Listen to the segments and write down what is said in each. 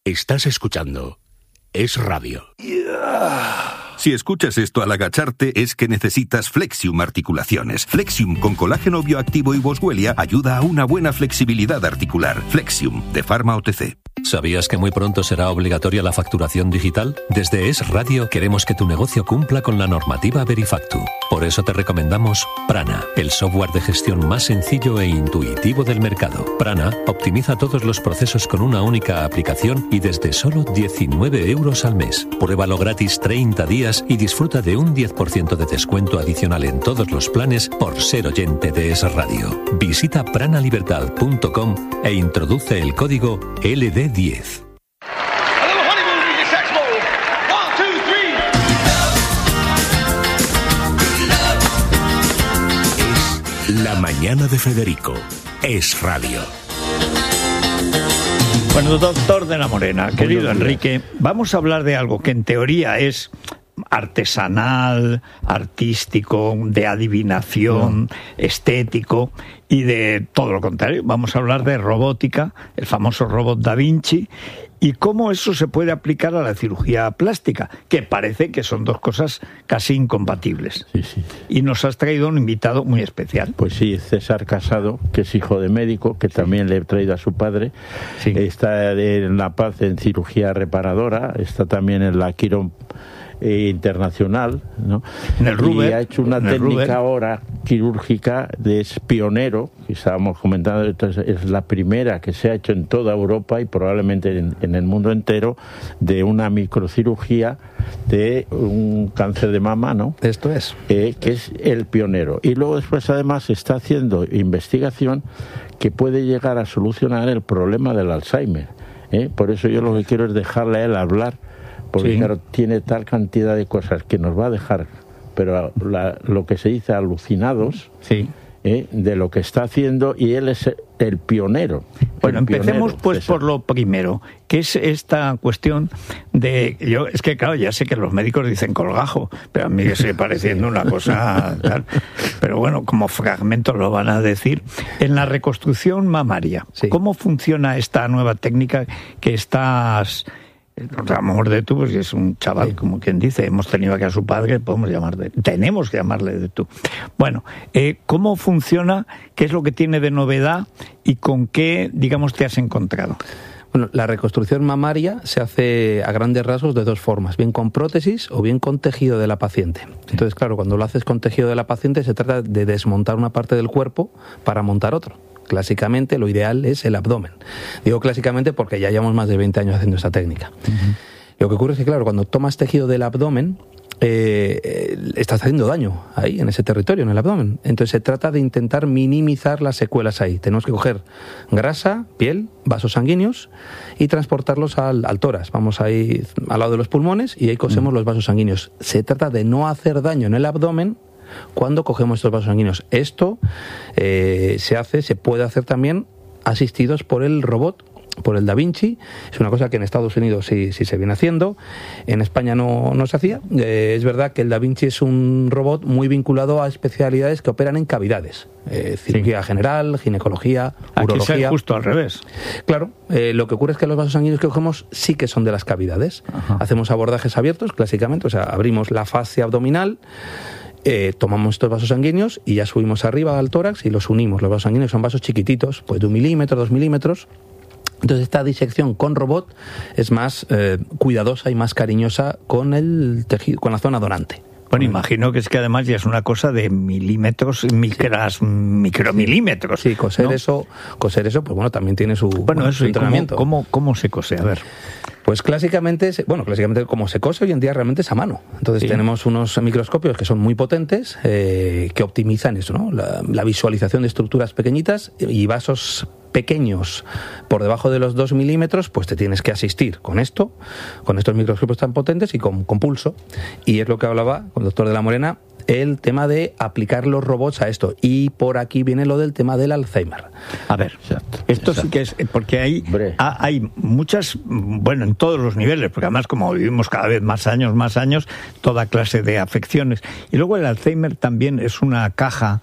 Estás escuchando Es Radio. Si escuchas esto al agacharte es que necesitas Flexium Articulaciones. Flexium con colágeno bioactivo y boswellia ayuda a una buena flexibilidad articular. Flexium, de Pharma OTC. ¿Sabías que muy pronto será obligatoria la facturación digital? Desde Es Radio queremos que tu negocio cumpla con la normativa Verifactu. Por eso te recomendamos Prana, el software de gestión más sencillo e intuitivo del mercado. Prana optimiza todos los procesos con una única aplicación y desde solo 19 euros al mes. Pruébalo gratis 30 días y disfruta de un 10% de descuento adicional en todos los planes por ser oyente de Es Radio. Visita pranalibertad.com e introduce el código LD10. Es La Mañana de Federico. Es Radio. Bueno, doctor de la Morena, querido Enrique, vamos a hablar de algo que en teoría es artesanal, artístico, de adivinación, estético y de todo lo contrario. Vamos a hablar de robótica, el famoso robot Da Vinci, y cómo eso se puede aplicar a la cirugía plástica, que parece que son dos cosas casi incompatibles. Sí, sí. Y nos has traído un invitado muy especial. Pues sí, César Casado, que es hijo de médico, que también le he traído a su padre. Sí. Está en La Paz en cirugía reparadora, está también en la Quirón internacional, ¿no? En el Ruber, y ha hecho una técnica ahora quirúrgica es pionero, que estábamos comentando, entonces es la primera que se ha hecho en toda Europa y probablemente en el mundo entero, de una microcirugía de un cáncer de mama, ¿no? Esto es. Que es el pionero. Y luego después además se está haciendo investigación que puede llegar a solucionar el problema del Alzheimer. Por eso yo lo que quiero es dejarle a él hablar, porque claro, tiene tal cantidad de cosas que nos va a dejar, pero lo que se dice alucinados, de lo que está haciendo, y él es el pionero. Bueno, empecemos pues por lo primero, que es esta cuestión de... Es que claro, ya sé que los médicos dicen colgajo, pero a mí me sigue pareciendo una cosa tal. Pero bueno, como fragmentos lo van a decir. En la reconstrucción mamaria, ¿cómo funciona esta nueva técnica que estás... A lo mejor de tú, pues es un chaval, como quien dice, hemos tenido aquí a su padre, tenemos que llamarle de tú. Bueno, ¿cómo funciona? ¿Qué es lo que tiene de novedad? ¿Y con qué, digamos, te has encontrado? Bueno, la reconstrucción mamaria se hace a grandes rasgos de dos formas, bien con prótesis o bien con tejido de la paciente. Entonces, claro, cuando lo haces con tejido de la paciente se trata de desmontar una parte del cuerpo para montar otro. Clásicamente, lo ideal es el abdomen. Digo clásicamente porque ya llevamos más de 20 años haciendo esta técnica. Lo que ocurre es que, claro, cuando tomas tejido del abdomen, estás haciendo daño ahí, en ese territorio, en el abdomen. Entonces se trata de intentar minimizar las secuelas ahí. Tenemos que coger grasa, piel, vasos sanguíneos y transportarlos al tórax. Vamos ahí al lado de los pulmones y ahí cosemos los vasos sanguíneos. Se trata de no hacer daño en el abdomen cuando cogemos estos vasos sanguíneos. Esto se puede hacer también asistidos por el robot, por el Da Vinci. Es una cosa que en Estados Unidos sí se viene haciendo. En España no se hacía. Es verdad que el Da Vinci es un robot muy vinculado a especialidades que operan en cavidades. Cirugía general, ginecología, urología. Aquí es justo al revés. Claro, lo que ocurre es que los vasos sanguíneos que cogemos sí que son de las cavidades. Ajá. Hacemos abordajes abiertos, clásicamente, o sea, abrimos la fascia abdominal, tomamos estos vasos sanguíneos y ya subimos arriba al tórax y los unimos. Los vasos sanguíneos son vasos chiquititos, pues de 1 milímetro, 2 milímetros. Entonces esta disección con robot es más cuidadosa y más cariñosa con el tejido, con la zona donante. Bueno, imagino que es que además ya es una cosa de milímetros, micromilímetros. Sí, coser eso, pues bueno, también tiene su entrenamiento. ¿Cómo se cose? A ver. Pues clásicamente como se cose hoy en día realmente es a mano. Entonces tenemos unos microscopios que son muy potentes, que optimizan eso, ¿no? La visualización de estructuras pequeñitas y vasos pequeños por debajo de los 2 milímetros, pues te tienes que asistir con estos microscopios tan potentes y con pulso. Y es lo que hablaba con el doctor de la Morena, el tema de aplicar los robots a esto. Y por aquí viene lo del tema del Alzheimer. A ver, esto sí que es, porque hay muchas, bueno, en todos los niveles, porque además como vivimos cada vez más años, toda clase de afecciones. Y luego el Alzheimer también es una caja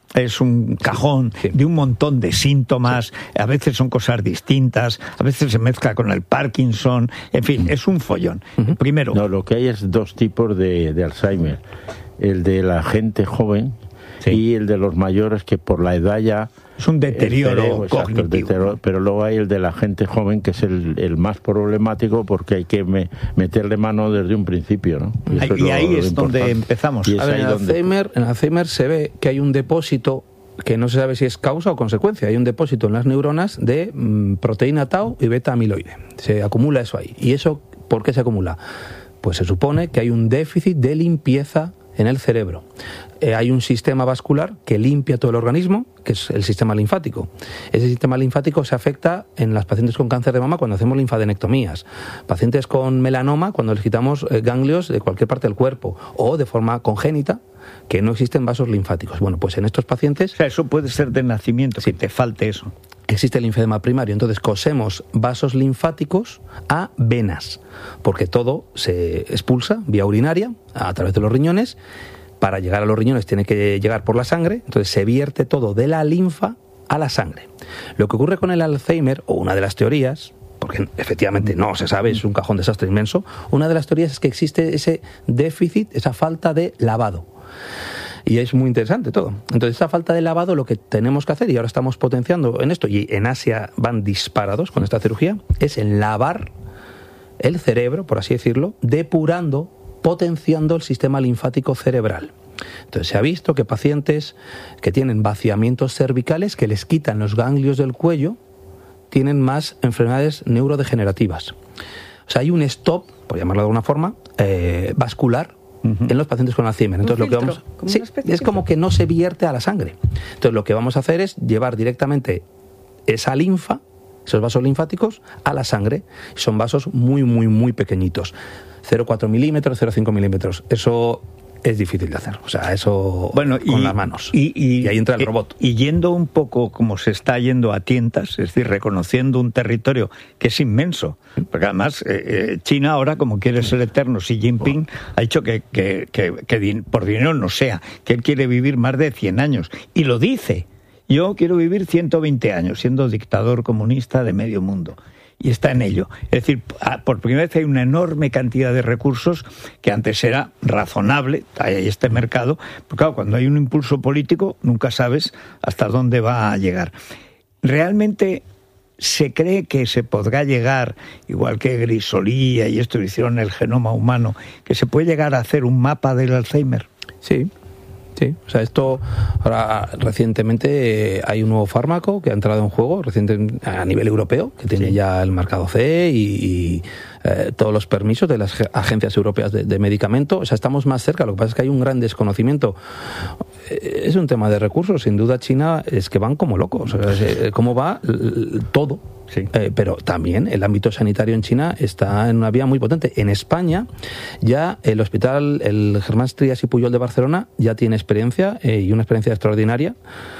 es un cajón de un montón de síntomas, a veces son cosas distintas, a veces se mezcla con el Parkinson, en fin, es un follón. Primero... No, lo que hay es dos tipos de Alzheimer, el de la gente joven y el de los mayores que por la edad ya... Es un deterioro cognitivo. Pero luego hay el de la gente joven, que es el más problemático, porque hay que meterle mano desde un principio, ¿no? Y ahí es donde empezamos. A ver, en Alzheimer se ve que hay un depósito que no se sabe si es causa o consecuencia. Hay un depósito en las neuronas de proteína tau y beta amiloide. Se acumula eso ahí. ¿Y eso por qué se acumula? Pues se supone que hay un déficit de limpieza en el cerebro. Hay un sistema vascular que limpia todo el organismo, que es el sistema linfático. Ese sistema linfático se afecta en las pacientes con cáncer de mama cuando hacemos linfadenectomías, pacientes con melanoma cuando les quitamos ganglios de cualquier parte del cuerpo, o de forma congénita, que no existen vasos linfáticos. Bueno, pues en estos pacientes... O sea, eso puede ser de nacimiento, que te falte eso. Existe el linfedema primario, entonces cosemos vasos linfáticos a venas, porque todo se expulsa vía urinaria a través de los riñones. Para llegar a los riñones tiene que llegar por la sangre, entonces se vierte todo de la linfa a la sangre. Lo que ocurre con el Alzheimer, o una de las teorías, porque efectivamente no se sabe, es un cajón desastre inmenso, una de las teorías es que existe ese déficit, esa falta de lavado. Y es muy interesante todo. Entonces, esa falta de lavado, lo que tenemos que hacer, y ahora estamos potenciando en esto, y en Asia van disparados con esta cirugía, es el lavar el cerebro, por así decirlo, depurando, potenciando el sistema linfático cerebral. Entonces, se ha visto que pacientes que tienen vaciamientos cervicales, que les quitan los ganglios del cuello, tienen más enfermedades neurodegenerativas. O sea, hay un stop, por llamarlo de alguna forma, vascular, en los pacientes con Alzheimer. Entonces, lo que vamos, es como que no se vierte a la sangre. Entonces, lo que vamos a hacer es llevar directamente esa linfa, esos vasos linfáticos, a la sangre. Son vasos muy, muy, muy pequeñitos. 0,4 milímetros, 0,5 milímetros. Eso es difícil de hacer. O sea, eso con las manos. Y ahí entra el robot. Y yendo un poco como se está yendo a tientas, es decir, reconociendo un territorio que es inmenso. Porque además, China ahora, como quiere ser eterno, Xi Jinping ha dicho que por dinero no sea, que él quiere vivir más de 100 años. Y lo dice. Yo quiero vivir 120 años, siendo dictador comunista de medio mundo. Y está en ello. Es decir, por primera vez hay una enorme cantidad de recursos que antes era razonable, hay este mercado, pero claro, cuando hay un impulso político nunca sabes hasta dónde va a llegar. Realmente se cree que se podrá llegar, igual que Grisolía y esto hicieron el genoma humano, que se puede llegar a hacer un mapa del Alzheimer. Sí. Sí, o sea, esto ahora recientemente hay un nuevo fármaco que ha entrado en juego a nivel europeo, que tiene ya el marcado CE y todos los permisos de las agencias europeas de medicamento. O sea, estamos más cerca, lo que pasa es que hay un gran desconocimiento. Es un tema de recursos, sin duda China es que van como locos, o sea, cómo va todo. Sí. Pero también el ámbito sanitario en China está en una vía muy potente. En España ya el hospital, el Germán Trías y Pujol de Barcelona, ya tiene experiencia y una experiencia extraordinaria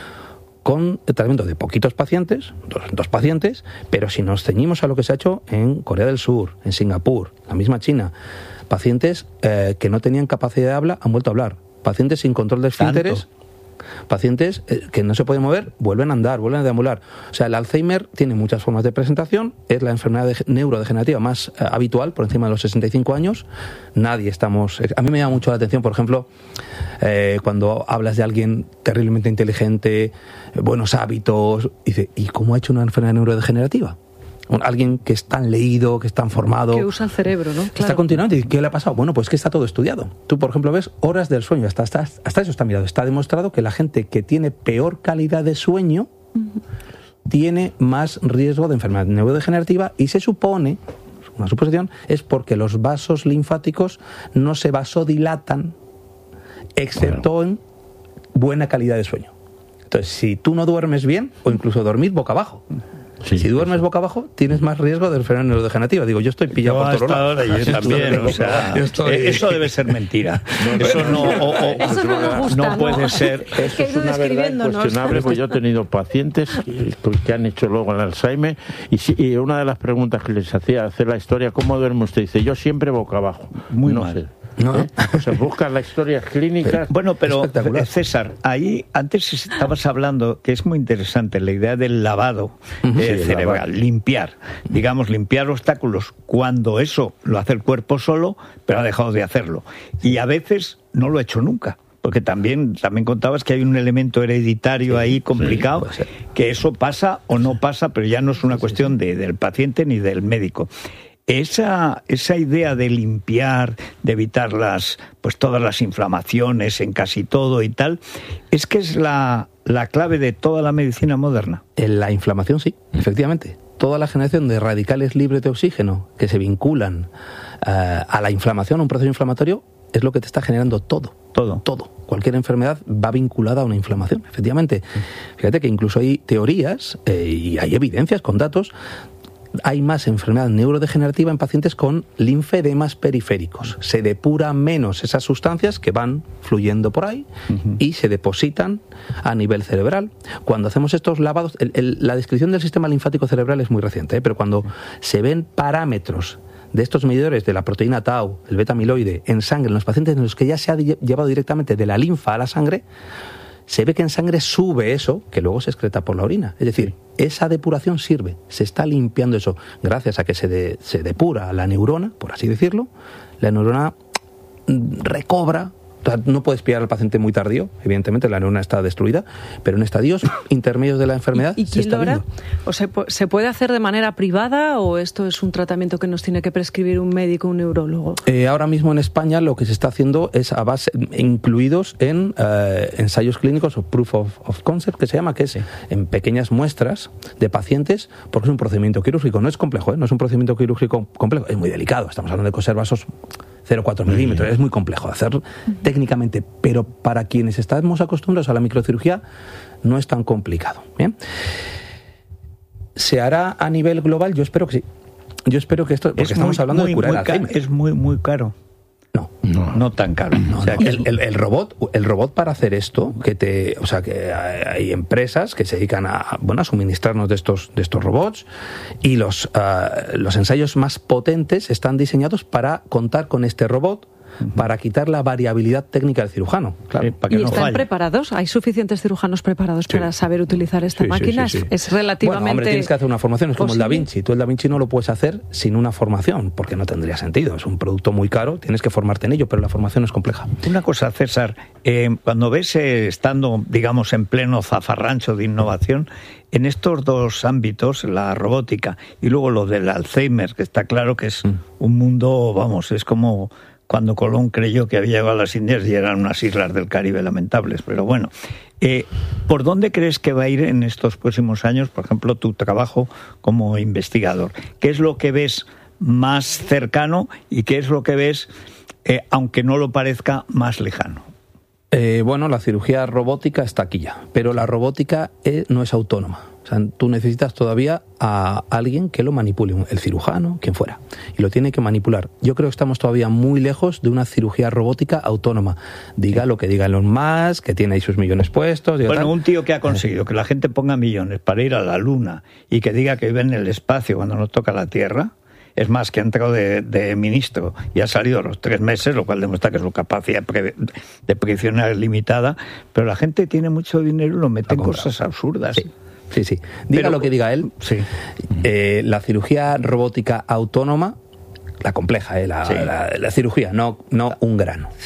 con el tratamiento de poquitos pacientes, dos pacientes, pero si nos ceñimos a lo que se ha hecho en Corea del Sur, en Singapur, la misma China, pacientes que no tenían capacidad de habla han vuelto a hablar, pacientes sin control de esfínteres, pacientes que no se pueden mover, vuelven a andar, vuelven a deambular. O sea, el Alzheimer tiene muchas formas de presentación, es la enfermedad neurodegenerativa más habitual por encima de los 65 años. Nadie estamos... A mí me llama mucho la atención, por ejemplo, cuando hablas de alguien terriblemente inteligente, buenos hábitos, y dice, ¿y cómo ha hecho una enfermedad neurodegenerativa? Alguien que es tan leído, que es tan formado, que usa el cerebro, ¿no? Claro. Está continuando. ¿Y qué le ha pasado? Bueno, pues que está todo estudiado. Tú, por ejemplo, ves horas del sueño. Hasta eso está mirado. Está demostrado que la gente que tiene peor calidad de sueño tiene más riesgo de enfermedad neurodegenerativa, y se supone, una suposición, es porque los vasos linfáticos no se vasodilatan, excepto en buena calidad de sueño. Entonces, si tú no duermes bien, o incluso dormir boca abajo, si duermes boca abajo, tienes más riesgo de enfermedad neurodegenerativa. Digo, yo estoy pillado por todos lados. Yo también, o sea, eso debe ser mentira. Eso no puede ser. Eso es una verdad incuestionable, pues yo he tenido pacientes que han hecho luego el Alzheimer, y una de las preguntas que les hacía hacer la historia, ¿cómo duerme usted? Dice, yo siempre boca abajo. Muy mal. ¿no? O sea, buscas las historias clínicas. Bueno, pero César, ahí antes estabas hablando que es muy interesante la idea del lavado cerebral, limpiar obstáculos cuando eso lo hace el cuerpo solo, pero ha dejado de hacerlo. Y a veces no lo ha hecho nunca. Porque también contabas que hay un elemento hereditario ahí complicado, que eso pasa o no pasa, pero ya no es una cuestión del paciente ni del médico. Esa idea de limpiar, de evitar todas las inflamaciones en casi todo y tal, es que es la clave de toda la medicina moderna. En la inflamación, sí, efectivamente. Toda la generación de radicales libres de oxígeno que se vinculan a la inflamación, a un proceso inflamatorio, es lo que te está generando todo. Cualquier enfermedad va vinculada a una inflamación, efectivamente. Fíjate que incluso hay teorías y hay evidencias con datos. Hay más enfermedad neurodegenerativa en pacientes con linfedemas periféricos. Se depuran menos esas sustancias que van fluyendo por ahí y se depositan a nivel cerebral. Cuando hacemos estos lavados, la descripción del sistema linfático cerebral es muy reciente, pero cuando se ven parámetros de estos medidores de la proteína tau, el beta-amiloide, en sangre, en los pacientes en los que ya se ha llevado directamente de la linfa a la sangre, se ve que en sangre sube eso, que luego se excreta por la orina. Es decir, esa depuración sirve, se está limpiando eso. Gracias a que se depura la neurona, por así decirlo, la neurona recobra. O sea, no puedes pillar al paciente muy tardío, evidentemente la neurona está destruida, pero en estadios intermedios de la enfermedad ¿Y quién lo hará? ¿O se puede hacer de manera privada o esto es un tratamiento que nos tiene que prescribir un médico, un neurólogo? Ahora mismo en España lo que se está haciendo es a base, incluidos en ensayos clínicos o proof of concept, que se llama, que es en pequeñas muestras de pacientes, porque es un procedimiento quirúrgico, no es complejo, no es un procedimiento quirúrgico complejo, es muy delicado, estamos hablando de coser vasos 0,4 milímetros, es muy complejo de hacer técnicamente, pero para quienes estamos acostumbrados a la microcirugía no es tan complicado. ¿Bien? ¿Se hará a nivel global? Yo espero que sí. Yo espero que esto, porque estamos hablando de curar Alzheimer. Es muy caro. No tan caro. O sea, el robot para hacer esto, que hay empresas que se dedican a suministrarnos de estos robots, y los ensayos más potentes están diseñados para contar con este robot, para quitar la variabilidad técnica del cirujano. Claro, para que ¿Y están preparados? ¿Hay suficientes cirujanos preparados para saber utilizar esta máquina? Sí. Es relativamente... Bueno, hombre, tienes que hacer una formación, es como el Da Vinci. Tú el Da Vinci no lo puedes hacer sin una formación, porque no tendría sentido. Es un producto muy caro, tienes que formarte en ello, pero la formación es compleja. Una cosa, César, cuando ves, estando, digamos, en pleno zafarrancho de innovación, en estos dos ámbitos, la robótica y luego lo del Alzheimer, que está claro que es un mundo, es como cuando Colón creyó que había llegado a las Indias y eran unas islas del Caribe lamentables. Pero bueno, ¿por dónde crees que va a ir en estos próximos años, por ejemplo, tu trabajo como investigador? ¿Qué es lo que ves más cercano y qué es lo que ves, aunque no lo parezca, más lejano? La cirugía robótica está aquí ya, pero la robótica no es autónoma. O sea, tú necesitas todavía a alguien que lo manipule, el cirujano, quien fuera, y lo tiene que manipular. Yo creo que estamos todavía muy lejos de una cirugía robótica autónoma. Diga lo que diga Elon Musk, que tiene ahí sus millones puestos. Un tío que ha conseguido que la gente ponga millones para ir a la Luna y que diga que vive en el espacio cuando nos toca la Tierra. Es más, que ha entrado de ministro y ha salido a los 3 meses, lo cual demuestra que su capacidad de predicción es limitada, pero la gente tiene mucho dinero y lo mete en cosas absurdas. Sí. Diga lo que diga él. Sí. La cirugía robótica autónoma, la compleja, la cirugía, no un grano.